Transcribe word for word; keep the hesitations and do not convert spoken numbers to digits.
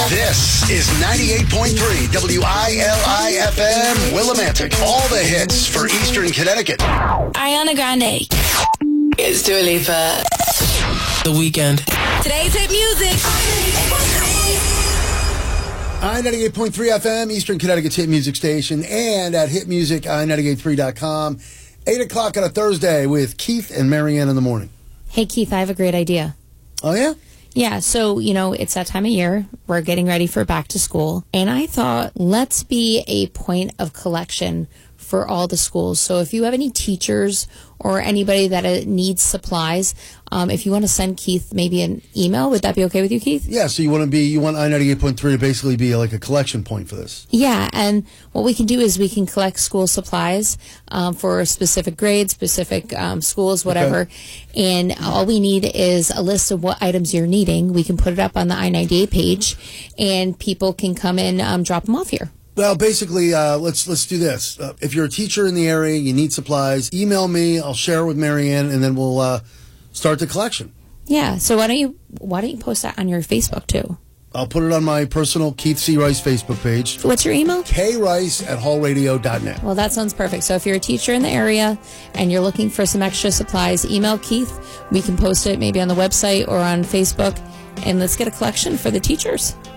This is ninety-eight point three W I L I F M Willimantic. All the hits for Eastern Connecticut. Ariana Grande. It's Dua Lipa. The Weeknd. Today's hit music. I ninety-eight point three F M, Eastern Connecticut's hit music station, and at hit music I ninety-eight three dot com. eight o'clock on a Thursday with Keith and Marianne in the morning. Hey, Keith, I have a great idea. Oh, yeah? Yeah, so, you know, it's that time of year. We're getting ready for back to school. And I thought, let's be a point of collection for all the schools. So if you have any teachers or anybody that uh, needs supplies, um, if you want to send Keith maybe an email, would that be okay with you, Keith? Yeah, so you want to be, you want I ninety-eight point three to basically be like a collection point for this. Yeah, and what we can do is we can collect school supplies um, for specific grades, specific um, schools, whatever. Okay. And all we need is a list of what items you're needing. We can put it up on the I ninety-eight page, and people can come and um, drop them off here. Well, basically, uh, let's let's do this. Uh, if you're a teacher in the area, you need supplies, email me. I'll share it with Marianne, and then we'll uh, start the collection. Yeah. So why don't you why don't you post that on your Facebook too? I'll put it on my personal Keith C. Rice Facebook page. What's your email? K Rice at hall radio dot net. Well, that sounds perfect. So if you're a teacher in the area and you're looking for some extra supplies, email Keith. We can post it maybe on the website or on Facebook, and let's get a collection for the teachers.